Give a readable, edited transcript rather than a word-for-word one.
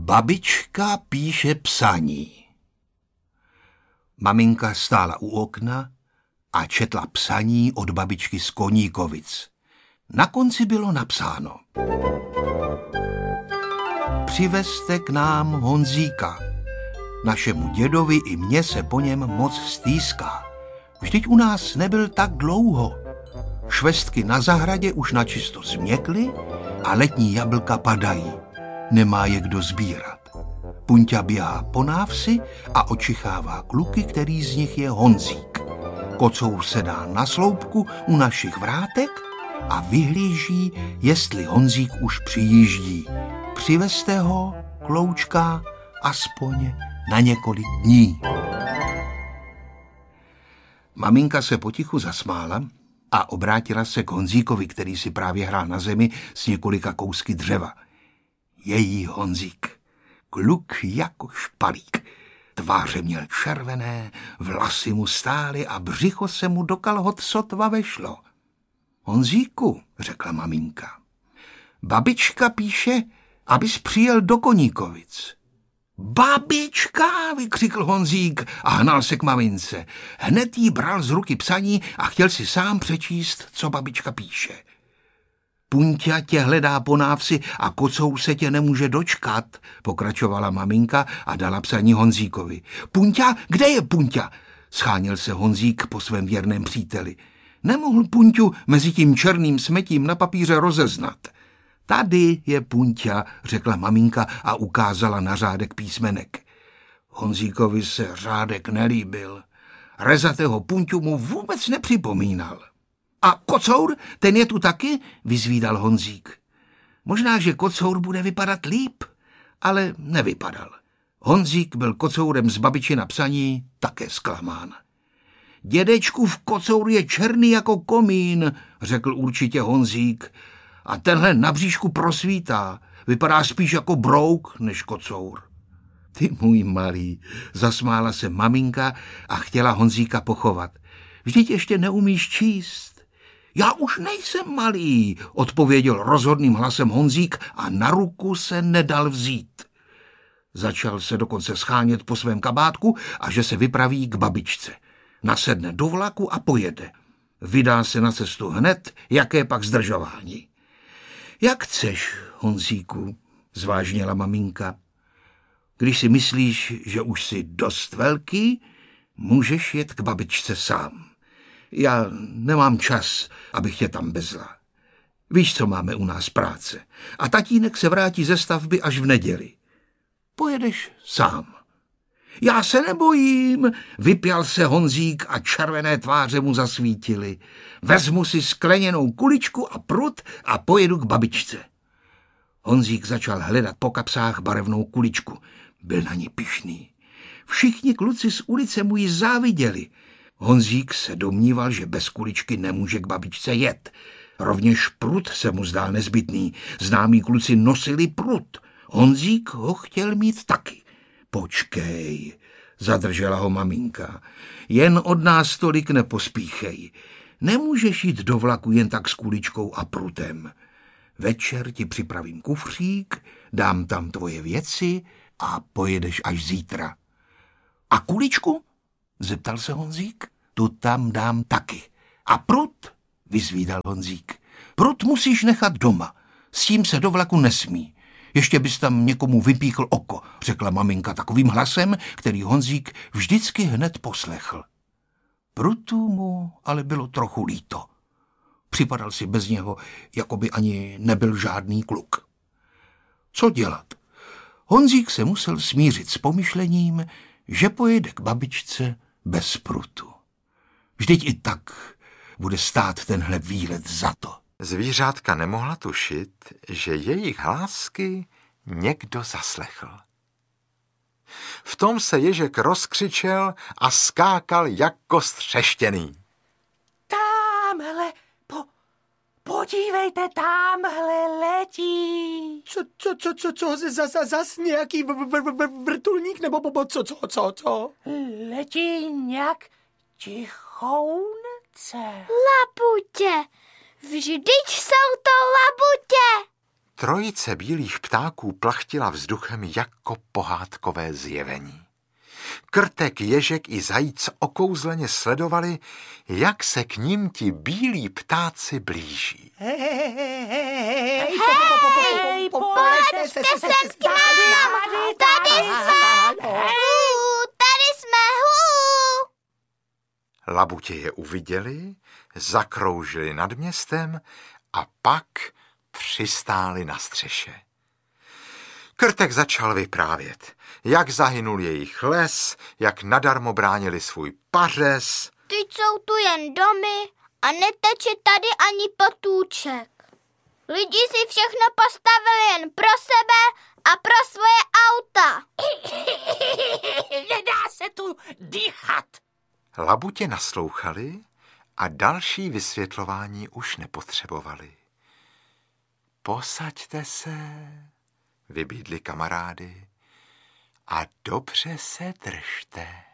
Babička píše psaní. Maminka stála u okna a četla psaní od babičky z Koníkovic. Na konci bylo napsáno: Přivezte k nám Honzíka. Našemu dědovi i mně se po něm moc stýská. Vždyť u nás nebyl tak dlouho. Švestky na zahradě už načisto změkly a letní jablka padají. Nemá je kdo sbírat. Punťa běhá po návsi a očichává kluky, který z nich je Honzík. Kocour sedá na sloupku u našich vrátek a vyhlíží, jestli Honzík už přijíždí. Přivezte ho, kloučka, aspoň na několik dní. Maminka se potichu zasmála a obrátila se k Honzíkovi, který si právě hrál na zemi s několika kousky dřeva. Její Honzík, kluk jako špalík. Tváře měl červené, vlasy mu stály a břicho se mu do kalhot sotva vešlo. Honzíku, řekla maminka, babička píše, abys přijel do Koníkovic. Babička, vykřikl Honzík a hnal se k mamince. Hned jí bral z ruky psaní a chtěl si sám přečíst, co babička píše. Punťa tě hledá po návsi a Kocour se tě nemůže dočkat, pokračovala maminka a dala psaní Honzíkovi. Punťa, kde je Punťa? Scháněl se Honzík po svém věrném příteli. Nemohl Punťu mezi tím černým smetím na papíře rozeznat. Tady je Punťa, řekla maminka a ukázala na řádek písmenek. Honzíkovi se řádek nelíbil. Rezatého Punťu mu vůbec nepřipomínal. A Kocour, ten je tu taky? Vyzvídal Honzík. Možná, že Kocour bude vypadat líp, ale nevypadal. Honzík byl Kocourem z babičina psaní také zklamán. Dědečkův Kocour je černý jako komín, řekl určitě Honzík. A tenhle na bříšku prosvítá. Vypadá spíš jako brouk než Kocour. Ty můj malý, zasmála se maminka a chtěla Honzíka pochovat. Vždyť ještě neumíš číst. Já už nejsem malý, odpověděl rozhodným hlasem Honzík a na ruku se nedal vzít. Začal se dokonce schánět po svém kabátku a že se vypraví k babičce. Nasedne do vlaku a pojede. Vydá se na cestu hned, jaké pak zdržování. Jak chceš, Honzíku, zvážněla maminka. Když si myslíš, že už jsi dost velký, můžeš jet k babičce sám. Já nemám čas, abych tě tam bezla. Víš, co máme u nás práce. A tatínek se vrátí ze stavby až v neděli. Pojedeš sám. Já se nebojím, vypjal se Honzík a červené tváře mu zasvítily. Vezmu si skleněnou kuličku a prut a pojedu k babičce. Honzík začal hledat po kapsách barevnou kuličku. Byl na ní pyšný. Všichni kluci z ulice mu ji záviděli. Honzík se domníval, že bez kuličky nemůže k babičce jet. Rovněž prut se mu zdál nezbytný. Známí kluci nosili prut. Honzík ho chtěl mít taky. Počkej, zadržela ho maminka. Jen od nás tolik nepospíchej. Nemůžeš jít do vlaku jen tak s kuličkou a prutem. Večer ti připravím kufřík, dám tam tvoje věci a pojedeš až zítra. A kuličku? Zeptal se Honzík. Tu tam dám taky. A prut? Vyzvídal Honzík. Prut musíš nechat doma. S tím se do vlaku nesmí. Ještě bys tam někomu vypíchl oko, řekla maminka takovým hlasem, který Honzík vždycky hned poslechl. Prutu mu ale bylo trochu líto. Připadal si bez něho, jako by ani nebyl žádný kluk. Co dělat? Honzík se musel smířit s pomyšlením, že pojede k babičce bez prutu. Vždyť i tak bude stát tenhle výlet za to. Zvířátka nemohla tušit, že jejich hlásky někdo zaslechl. V tom se ježek rozkřičel a skákal jako střeštěný. Támhle, podívejte, támhle letí. Co, zas nějaký vrtulník, nebo co? Letí nějak tichounce. Labutě, vždyť jsou to labutě. Trojice bílých ptáků plachtila vzduchem jako pohádkové zjevení. Krtek, ježek i zajíc okouzleně sledovali, jak se k ním ti bílí ptáci blíží. Hej, Poleďte sem k nám, tady jsme, Labutě je uviděli, zakroužili nad městem a pak přistáli na střeše. Krtek začal vyprávět, jak zahynul jejich les, jak nadarmo bránili svůj pařez. Teď jsou tu jen domy a neteče tady ani potůček. Lidi si všechno postavili jen pro sebe a pro svoje auta. Nedá se tu dýchat. Labutě naslouchali a další vysvětlování už nepotřebovali. Posaďte se, vybídli kamarády, a dobře se držte.